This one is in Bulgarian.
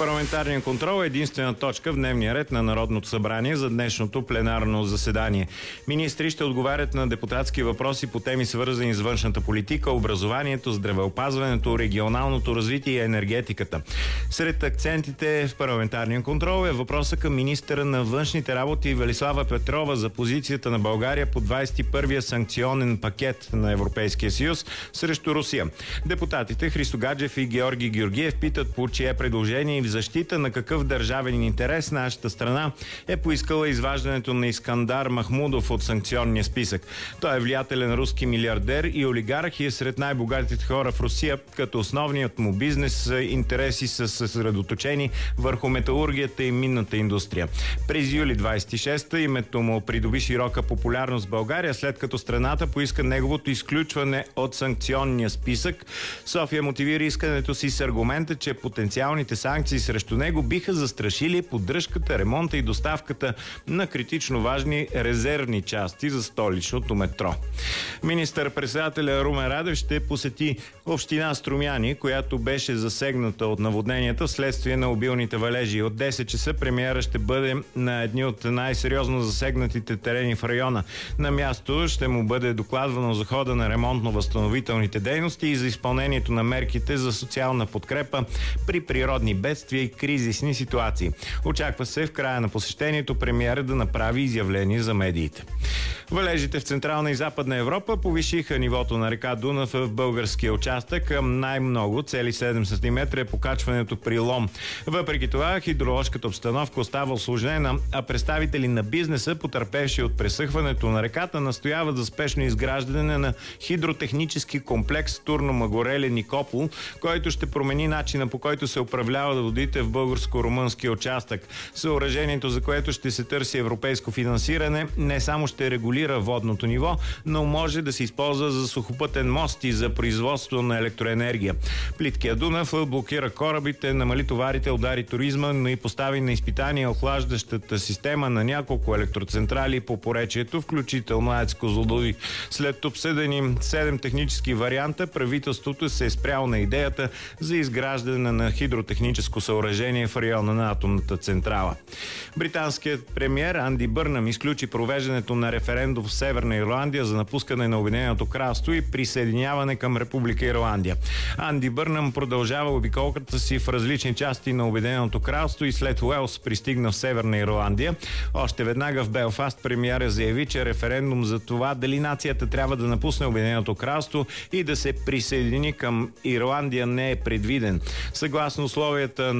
Парламентарния контрол е единствена точка в дневния ред на Народното събрание за днешното пленарно заседание. Министри ще отговарят на депутатски въпроси по теми, свързани с външната политика, образованието, здравеопазването, регионалното развитие и енергетиката. Сред акцентите в парламентарния контрол е въпроса към министъра на външните работи Велислава Петрова за позицията на България по 21-я санкционен пакет на Европейския съюз срещу Русия. Депутатите Христо Гаджев и Георги Георгиев питат по чие предложение и в защита на какъв държавен интерес нашата страна е поискала изваждането на Искандар Махмудов от санкционния списък. Той е влиятелен руски милиардер и олигарх и е сред най-богатите хора в Русия, като основният му бизнес интереси са съсредоточени върху металургията и минната индустрия. През юли 26-та името му придоби широка популярност в България, след като страната поиска неговото изключване от санкционния списък. София мотивира искането си с аргумента, че потенциалните санкции срещу него биха застрашили поддръжката, ремонта и доставката на критично важни резервни части за столичното метро. Министър-председателя Румен Радев ще посети община Струмяни, която беше засегната от наводненията вследствие на обилните валежи. От 10 часа премиера ще бъде на едни от най-сериозно засегнатите терени в района. На място ще му бъде докладвано за хода на ремонтно-възстановителните дейности и за изпълнението на мерките за социална подкрепа при природни бедствия и кризисни ситуации. Очаква се в края на посещението премиера да направи изявление за медиите. Валежите в Централна и Западна Европа повишиха нивото на река Дунав в българския участък. Най-много, цели 7 см е покачването при Лом. Въпреки това, хидроложката обстановка остава усложнена, а представители на бизнеса, потърпевши от пресъхването на реката, настояват за спешно изграждане на хидротехнически комплекс Турно-Магореле Никопол, който ще промени начина, по който се управляват водите в българско-румънския участък. Съоръжението, за което ще се търси европейско финансиране, не само ще регулира водното ниво, но може да се използва за сухопътен мост и за производство на електроенергия. Плиткия Дунав блокира корабите, намали товарите, удари туризма, но и постави на изпитание охлаждащата система на няколко електроцентрали по поречието, включително АЕЦ Козлодуй. След обсъдени 7 технически варианта, правителството се е спряло на идеята за изграждане на хидротехническо съоръжение в района на атомната централа. Британският премиер Анди Бърнам изключи провеждането на референдум в Северна Ирландия за напускане на Обединеното кралство и присъединяване към Република Ирландия. Анди Бърнам продължава обиколката си в различни части на Обединеното кралство и след Уелс пристигна в Северна Ирландия. Още веднага в Белфаст премиера заяви, че референдум за това дали нацията трябва да напусне Обединеното кралство и да се присъедини към Ирландия не е предвиден. Съгласно условията